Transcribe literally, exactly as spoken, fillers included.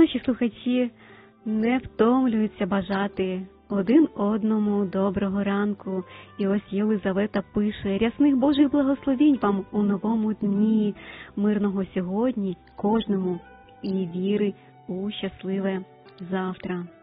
наші слухачі не втомлюються бажати один одному доброго ранку. І ось Єлизавета пише: рясних Божих благословінь вам у новому дні, мирного сьогодні кожному і віри у щасливе завтра.